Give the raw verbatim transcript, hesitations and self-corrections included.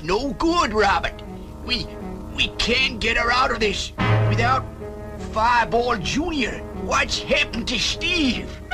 no good, Robert. We we can't get her out of this without Fireball Junior What's happened to Steve?